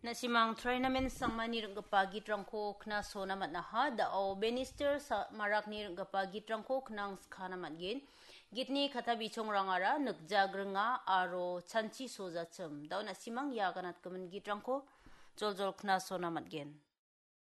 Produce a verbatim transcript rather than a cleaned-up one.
Nasimang tournament sangmani renggepa gitrangko kna sona matnaha da o banister sa marakni renggepa gitrangko knang skana matgin gitni kata bichong rangara nekjagrenga aro chanchi soja chem da nasimang yaganat kemen gitrangko joljol kna sona matgen.